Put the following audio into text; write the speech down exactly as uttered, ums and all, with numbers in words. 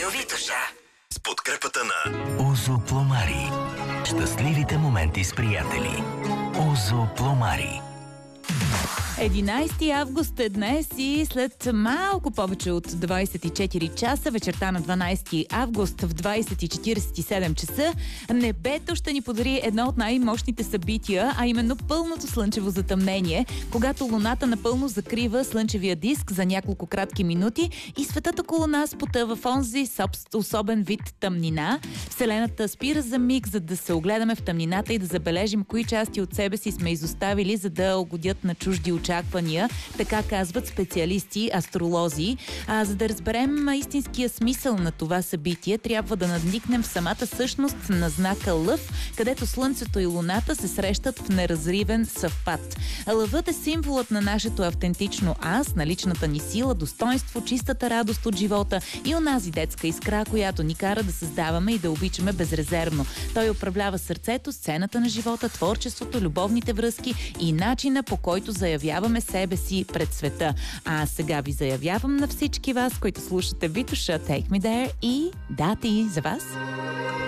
Витоша. С подкрепата на Озо Пломари. Щастливите моменти с приятели. Озо Пломари. единайсети август е днес и след малко повече от двайсет и четири часа, вечерта на дванайсети август в двайсет и четирийсет и седем часа, небето ще ни подари едно от най-мощните събития, а именно пълното слънчево затъмнение, когато луната напълно закрива слънчевия диск за няколко кратки минути и светът около нас потъва в онзи особен вид тъмнина. Вселената спира за миг, за да се огледаме в тъмнината и да забележим кои части от себе си сме изоставили, за да угодят на чужди очаквания, така казват специалисти, астролози. А за да разберем истинския смисъл на това събитие, трябва да надникнем в самата същност на знака Лъв, където Слънцето и Луната се срещат в неразривен съвпад. Лъвът е символът на нашето автентично аз, на личната ни сила, достоинство, чистата радост от живота и онази детска искра, която ни кара да създаваме и да обичаме безрезервно. Той управлява сърцето, сцената на живота, творчеството, любовните връзки и начина, по който заявяваме себе си пред света. А сега ви заявявам на всички вас, които слушате Витоша, Take Me There и дати за вас.